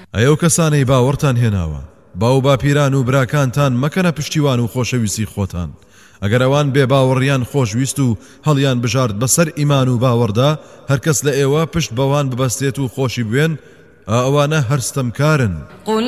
ئەو کەسانەی باوەڕتان هێناوە باو باپیران و براکانتان مەکەنە پشتیوان و خۆشەویستی خۆتان ئەگەر ئەوان بێ باوەڕیان خۆشویست و هەڵیان بژارد بەسەر ئیمان و باوەڕدا هەرکەس لە ئێوە پشت بەوان ببەستێت و خۆشی بوێن ئەوانە هەرستەمکارن.